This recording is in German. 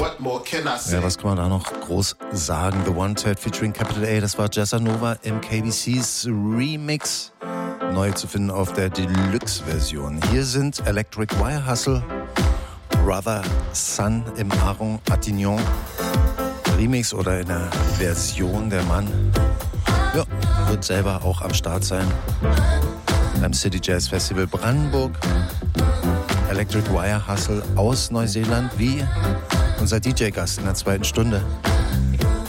What more can I say? Ja, was kann man da noch groß sagen? The Wanted featuring Capital A, das war Jazzanova im KBC's Remix. Neu zu finden auf der Deluxe-Version. Hier sind Electric Wire Hustle, Brother Sun im Aron Attignon Remix oder in der Version. Der Mann wird selber auch am Start sein beim City Jazz Festival Brandenburg. Electric Wire Hustle aus Neuseeland, wie unser DJ-Gast in der zweiten Stunde.